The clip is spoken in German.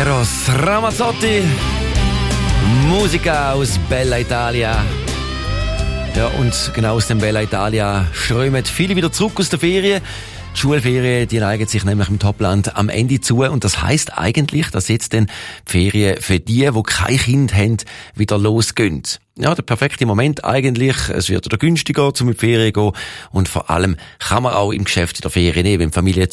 Eros Ramazzotti, Musica aus Bella Italia. Ja, und genau aus dem Bella Italia strömen viele wieder zurück aus der Ferien. Die Schulferien, die neigen sich nämlich im Topland am Ende zu. Und das heisst eigentlich, dass jetzt dann die Ferien für die kein Kind haben, wieder losgehen. Ja, der perfekte Moment eigentlich. Es wird wieder günstiger, zum in die Ferien gehen. Und vor allem kann man auch im Geschäft in der Ferien, wenn die Familie